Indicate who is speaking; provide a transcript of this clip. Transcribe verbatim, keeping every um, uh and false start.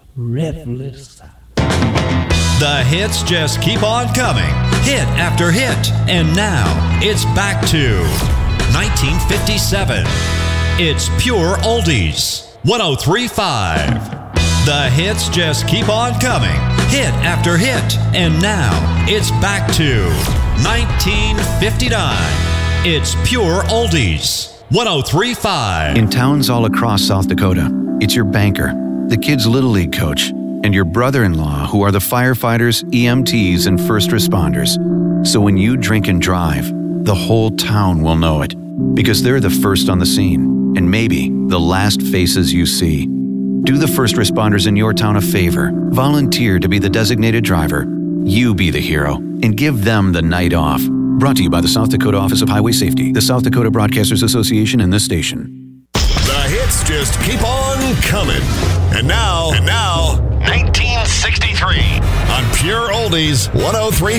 Speaker 1: Breathless.
Speaker 2: The hits just keep on coming, hit after hit, and now it's back to nineteen fifty-seven. It's Pure Oldies, one oh three point five. The hits just keep on coming, hit after hit, and now it's back to nineteen fifty-nine. It's Pure Oldies, one oh three point five.
Speaker 3: In towns all across South Dakota, it's your banker, the kids' Little League coach, and your brother-in-law who are the firefighters, E M Ts, and first responders. So when you drink and drive, the whole town will know it, because they're the first on the scene, and maybe the last faces you see. Do the first responders in your town a favor. Volunteer to be the designated driver. You be the hero, and give them the night off. Brought to you by the South Dakota Office of Highway Safety, the South Dakota Broadcasters Association, and this station.
Speaker 4: The hits just keep on coming. And now, and now, nineteen sixty-three on Pure Oldies, one oh three